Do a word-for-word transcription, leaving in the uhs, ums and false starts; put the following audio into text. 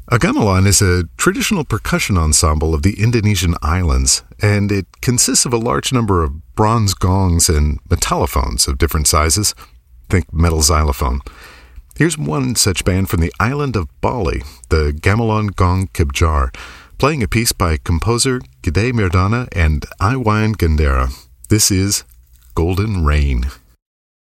A gamelan is a traditional percussion ensemble of the Indonesian islands, and it consists of a large number of bronze gongs and metallophones of different sizes. Think metal xylophone. Here's one such band from the island of Bali, the Gamelan Gong Kebjar, playing a piece by composer Gede Mirdana and Iwan Gendera. This is Golden Rain.